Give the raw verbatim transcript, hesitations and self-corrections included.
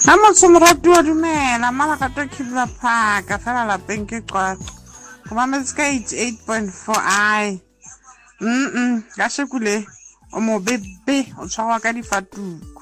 Amo somratu wa dumela mala ka to khidla phaka fela la penke kwa. Kuma meska eight point four ai. Mm mm, ga shekule o mo bebe o tshwa ka difatu.